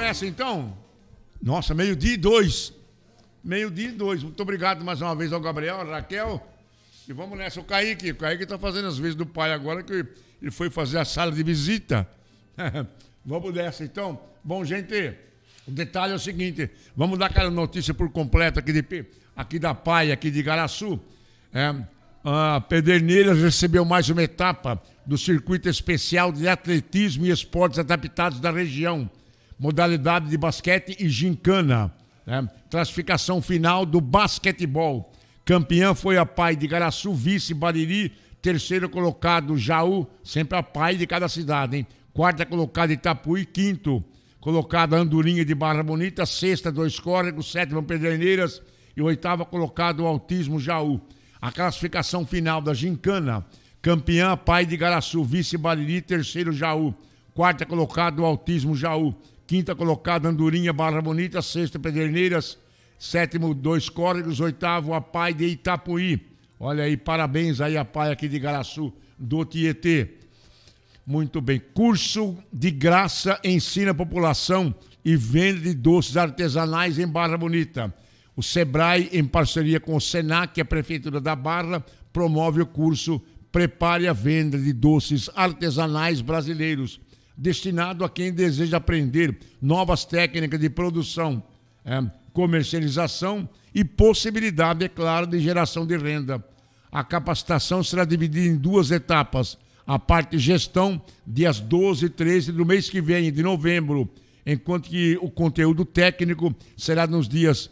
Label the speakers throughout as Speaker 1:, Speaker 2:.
Speaker 1: nessa então? Nossa, 12:02. 12:02. Muito obrigado mais uma vez ao Gabriel, à Raquel. E vamos nessa. O Kaique tá fazendo as vezes do pai agora, que ele foi fazer a sala de visita. Vamos nessa então. Bom, gente, o detalhe é o seguinte: vamos dar aquela notícia por completo aqui da PAI, aqui de Igaraçu. A Pederneiras recebeu mais uma etapa do circuito especial de atletismo e esportes adaptados da região. Modalidade de basquete e gincana. Classificação final do basquetebol. Campeã foi a PAI de Igaraçu, vice Bariri, terceiro colocado Jaú, sempre a PAI de cada cidade, hein? Quarta colocada Itapuí, quinto colocada Andorinha de Barra Bonita, sexta Dois Córregos, sétima Pederneiras e oitava colocado Autismo Jaú. A classificação final da gincana: campeã PAI de Igaraçu, vice Bariri, terceiro Jaú, quarta colocado Autismo Jaú, quinta colocada Andorinha Barra Bonita, sexta Pederneiras, sétimo Dois Córregos, oitavo a PAI de Itapuí. Olha aí, parabéns aí a PAI aqui de Igaraçu do Tietê. Muito bem. Curso de graça ensina a população e venda de doces artesanais em Barra Bonita. O Sebrae, em parceria com o Senac, a Prefeitura da Barra, promove o curso Prepare a Venda de Doces Artesanais Brasileiros, destinado a quem deseja aprender novas técnicas de produção, comercialização e possibilidade, é claro, de geração de renda. A capacitação será dividida em duas etapas. A parte gestão, dias 12 e 13 do mês que vem, de novembro, enquanto que o conteúdo técnico será nos dias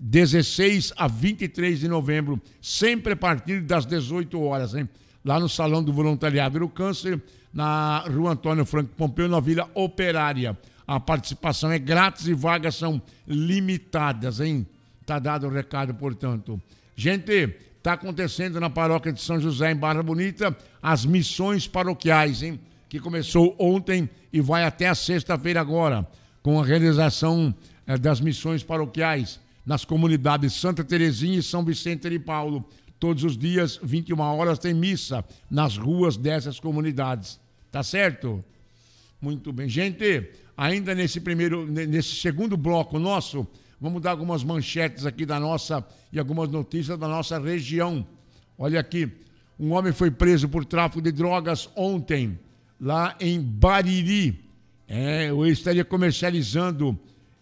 Speaker 1: 16 a 23 de novembro, sempre a partir das 18 horas, hein? Lá no Salão do Voluntariado do Câncer, na Rua Antônio Franco Pompeu, na Vila Operária. A participação é grátis e vagas são limitadas, hein? Tá dado o recado, portanto. Gente, está acontecendo na paróquia de São José, em Barra Bonita, as missões paroquiais, hein? Que começou ontem e vai até a sexta-feira agora, com a realização das missões paroquiais nas comunidades Santa Terezinha e São Vicente de Paulo. Todos os dias, 21 horas, tem missa nas ruas dessas comunidades. Tá certo? Muito bem. Gente, ainda nesse segundo bloco nosso, vamos dar algumas manchetes aqui e algumas notícias da nossa região. Olha aqui, um homem foi preso por tráfico de drogas ontem, lá em Bariri. Ele estaria comercializando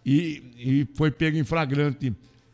Speaker 1: e foi pego em flagrante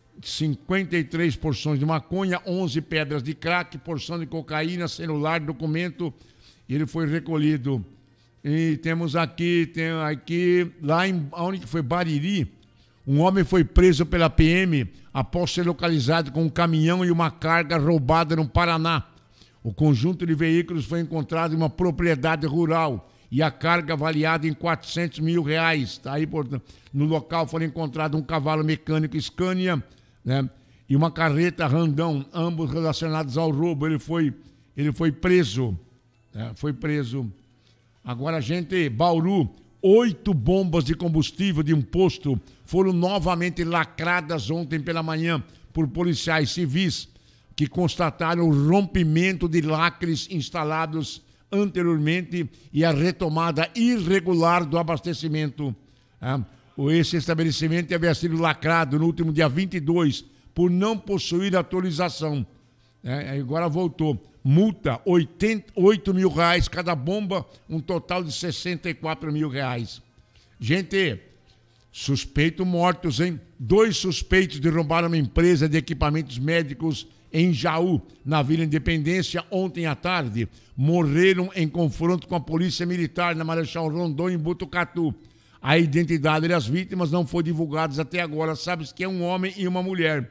Speaker 1: 53 porções de maconha, 11 pedras de crack, porção de cocaína, celular, documento. Ele foi recolhido. E temos aqui, lá onde foi Bariri, um homem foi preso pela PM após ser localizado com um caminhão e uma carga roubada no Paraná. O conjunto de veículos foi encontrado em uma propriedade rural e a carga avaliada em R$400 mil. Tá aí, portanto, no local foram encontrados um cavalo mecânico Scania, né, e uma carreta Randão, ambos relacionados ao roubo. Ele foi preso. Foi preso. Agora, gente, Bauru, 8 bombas de combustível de um posto foram novamente lacradas ontem pela manhã por policiais civis que constataram o rompimento de lacres instalados anteriormente e a retomada irregular do abastecimento. Esse estabelecimento havia sido lacrado no último dia 22 por não possuir autorização. Agora voltou. Multa, R$8 mil cada bomba, um total de R$64 mil. Gente, suspeito mortos, hein? 2 suspeitos de roubar uma empresa de equipamentos médicos em Jaú, na Vila Independência, ontem à tarde. Morreram em confronto com a polícia militar na Marechal Rondon, em Botucatu. A identidade das vítimas não foi divulgada até agora. Sabe-se que é um homem e uma mulher.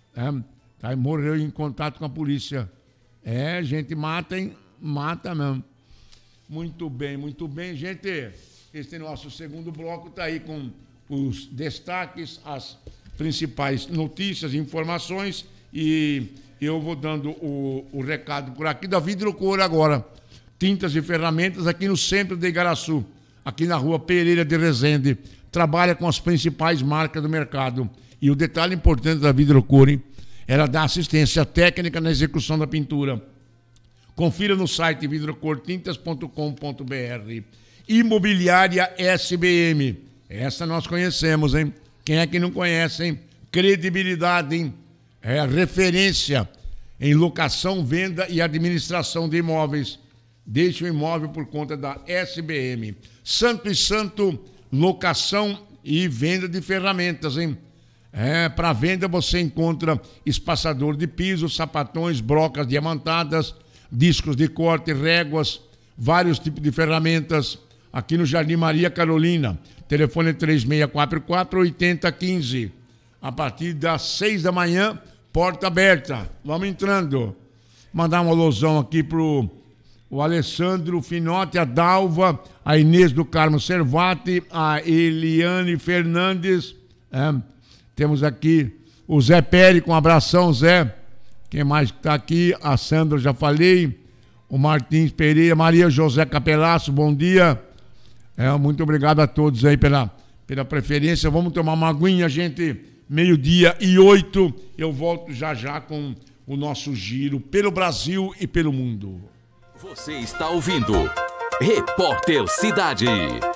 Speaker 1: Morreu em contato com a polícia. Gente, mata, hein? Mata mesmo. Muito bem, gente. Este nosso segundo bloco está aí com os destaques, as principais notícias, informações, e eu vou dando o recado por aqui da Vidrocor agora. Tintas e ferramentas aqui no centro de Igaraçu, aqui na rua Pereira de Resende. Trabalha com as principais marcas do mercado. E o detalhe importante da Vidrocor, hein? Ela dá assistência técnica na execução da pintura. Confira no site vidrocortintas.com.br. Imobiliária SBM. Essa nós conhecemos, hein? Quem é que não conhece, hein? Credibilidade, hein? É referência em locação, venda e administração de imóveis. Deixe o imóvel por conta da SBM. Santo e Santo, locação e venda de ferramentas, hein? Para venda você encontra espaçador de piso, sapatões, brocas diamantadas, discos de corte, réguas, vários tipos de ferramentas. Aqui no Jardim Maria Carolina. Telefone 3644-8015. A partir das 6 da manhã, porta aberta. Vamos entrando. Mandar um alusão aqui pro o Alessandro Finotti, a Dalva, a Inês do Carmo Servati, a Eliane Fernandes. Temos aqui o Zé Périco, um abração, Zé. Quem mais está aqui? A Sandra, já falei. O Martins Pereira, Maria José Capelasso, bom dia. Muito obrigado a todos aí pela preferência. Vamos tomar uma aguinha, gente. 12:08. Eu volto já com o nosso giro pelo Brasil e pelo mundo.
Speaker 2: Você está ouvindo Repórter Cidade.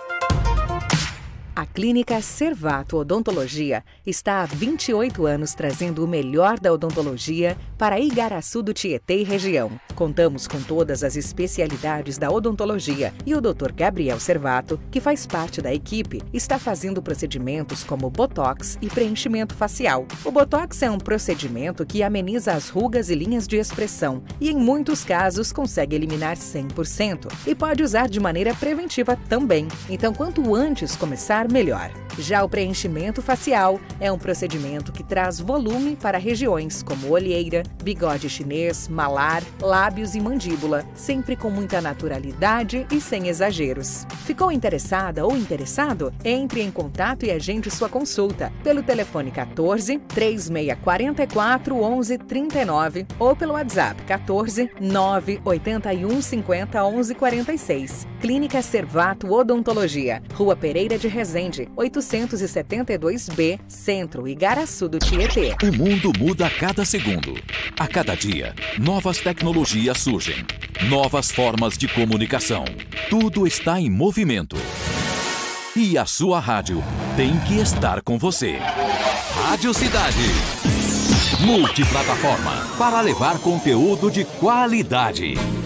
Speaker 3: A Clínica Servato Odontologia está há 28 anos trazendo o melhor da odontologia para Igaraçu do Tietê e região. Contamos com todas as especialidades da odontologia e o Dr. Gabriel Servato, que faz parte da equipe, está fazendo procedimentos como botox e preenchimento facial. O botox é um procedimento que ameniza as rugas e linhas de expressão e, em muitos casos, consegue eliminar 100% e pode usar de maneira preventiva também. Então, quanto antes começar, melhor. Já o preenchimento facial é um procedimento que traz volume para regiões como olheira, bigode chinês, malar, lábios e mandíbula, sempre com muita naturalidade e sem exageros. Ficou interessada ou interessado? Entre em contato e agende sua consulta pelo telefone 14 3644 1139 ou pelo WhatsApp 14 981 50 1146. Clínica Servato Odontologia, Rua Pereira de Resende, 872B, Centro, Igaraçu do Tietê.
Speaker 2: O mundo muda a cada segundo. A cada dia, novas tecnologias surgem. Novas formas de comunicação. Tudo está em movimento. E a sua rádio tem que estar com você. Rádio Cidade. Multiplataforma para levar conteúdo de qualidade.